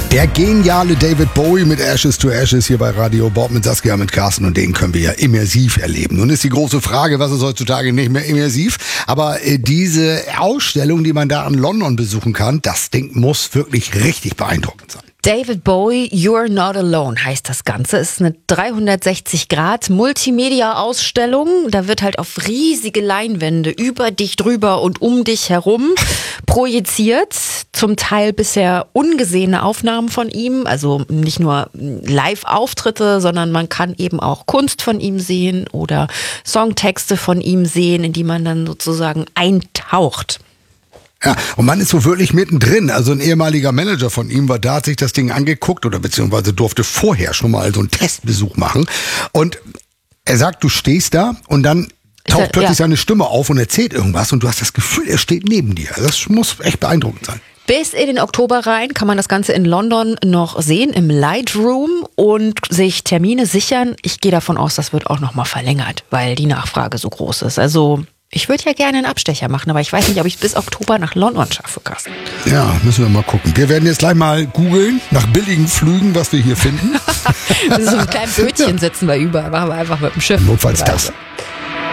Der geniale David Bowie mit Ashes to Ashes hier bei Radio Bob mit Saskia, mit Carsten, und den können wir ja immersiv erleben. Nun ist die große Frage, was ist heutzutage nicht mehr immersiv? Aber diese Ausstellung, die man da in London besuchen kann, das Ding muss wirklich richtig beeindruckend sein. David Bowie, You're Not Alone heißt das Ganze. Es ist eine 360-Grad-Multimedia-Ausstellung. Da wird halt auf riesige Leinwände über dich drüber und um dich herum projiziert. Zum Teil bisher ungesehene Aufnahmen von ihm. Also nicht nur Live-Auftritte, sondern man kann eben auch Kunst von ihm sehen oder Songtexte von ihm sehen, in die man dann sozusagen eintaucht. Ja, und man ist so wirklich mittendrin. Also ein ehemaliger Manager von ihm war da, hat sich das Ding angeguckt oder beziehungsweise durfte vorher schon mal so einen Testbesuch machen. Und er sagt, du stehst da und dann taucht plötzlich seine Stimme auf und erzählt irgendwas und du hast das Gefühl, er steht neben dir. Das muss echt beeindruckend sein. Bis in den Oktober rein kann man das Ganze in London noch sehen, im Lightroom, und sich Termine sichern. Ich gehe davon aus, das wird auch nochmal verlängert, weil die Nachfrage so groß ist. Also ich würde ja gerne einen Abstecher machen, aber ich weiß nicht, ob ich bis Oktober nach London schaffe, Carsten. Ja, müssen wir mal gucken. Wir werden jetzt gleich mal googeln nach billigen Flügen, was wir hier finden. So ein kleines Bötchen sitzen wir über, machen wir einfach mit dem Schiff. Notfalls das.